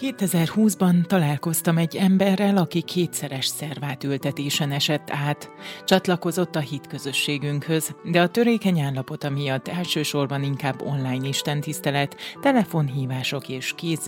2020-ban találkoztam egy emberrel, aki 2-szeres szervátültetésen esett át. Csatlakozott a hitközösségünkhöz, de a törékeny állapota miatt elsősorban inkább online istentisztelet, telefonhívások és kézzel